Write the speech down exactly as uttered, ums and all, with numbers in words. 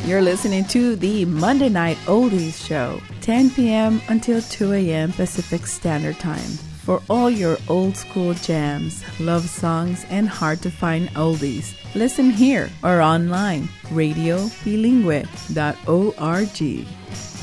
You're listening to the Monday Night Oldies Show, ten p.m. until two a.m. Pacific Standard Time. For all your old school jams, love songs, and hard-to-find oldies, listen here or online, radio bilingüe dot org.